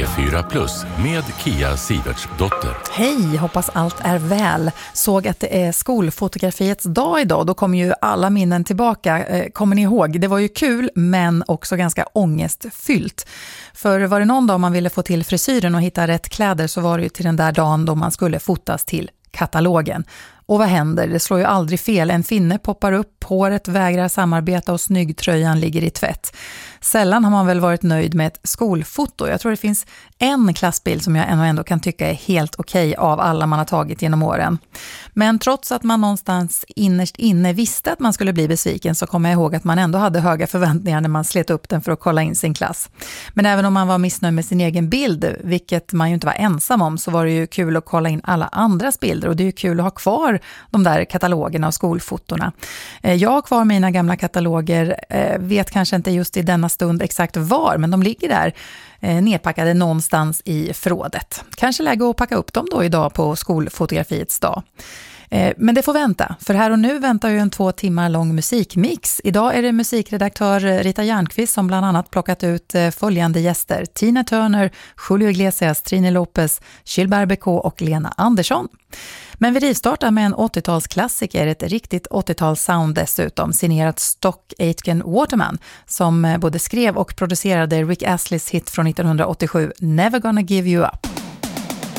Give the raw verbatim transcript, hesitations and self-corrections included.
P fyra plus med Kia Sivertsdotter. Hej, hoppas allt är väl. Såg att det är skolfotografiets dag idag. Då kommer ju alla minnen tillbaka. Kommer ni ihåg? Det var ju kul men också ganska ångestfyllt. För var det någon dag man ville få till frisyren och hitta rätt kläder så var det ju till den där dagen då man skulle fotas till katalogen. Och vad händer? Det slår ju aldrig fel. En finne poppar upp, håret vägrar samarbeta och snyggtröjan ligger i tvätt. Sällan har man väl varit nöjd med ett skolfoto. Jag tror det finns en klassbild som jag ändå, ändå kan tycka är helt okej av alla man har tagit genom åren. Men trots att man någonstans innerst inne visste att man skulle bli besviken så kommer jag ihåg att man ändå hade höga förväntningar när man slet upp den för att kolla in sin klass. Men även om man var missnöjd med sin egen bild, vilket man ju inte var ensam om, så var det ju kul att kolla in alla andras bilder. Och det är ju kul att ha kvar de där katalogerna och skolfotorna. Jag har kvar mina gamla kataloger, vet kanske inte just i denna stund exakt var, men de ligger där nedpackade någonstans i förrådet. Kanske läge att packa upp dem då idag på skolfotografiets dag. Men det får vänta, för här och nu väntar ju en två timmar lång musikmix. Idag är det musikredaktör Rita Järnqvist som bland annat plockat ut följande gäster: Tina Turner, Julio Iglesias, Trini Lopez, Gilbert Bécaud och Lena Andersson. Men vi rivstartar med en åttiotalsklassiker, ett riktigt åttiotalssound dessutom, signerat Stock Aitken Waterman, som både skrev och producerade Rick Astley's hit från nittonhundraåttiosju, Never Gonna Give You Up.